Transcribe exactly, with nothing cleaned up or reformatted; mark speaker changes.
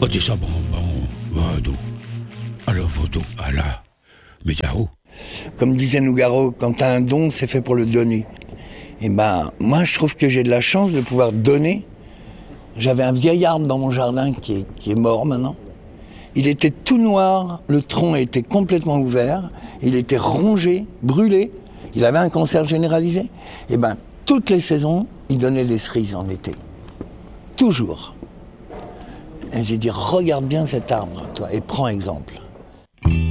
Speaker 1: Oh, dis ça, bon, bon, vaudou. Alors, vaudou, Allah, mais Yahoo.
Speaker 2: Comme disait Nougaro, quand t'as un don, c'est fait pour le donner. Et ben, moi, je trouve que j'ai de la chance de pouvoir donner. J'avais un vieil arbre dans mon jardin qui est, qui est mort maintenant. Il était tout noir, le tronc était complètement ouvert, il était rongé, brûlé, il avait un cancer généralisé. Et ben, toutes les saisons, il donnait des cerises en été. Toujours. Et j'ai dit, regarde bien cet arbre, toi, et prends exemple.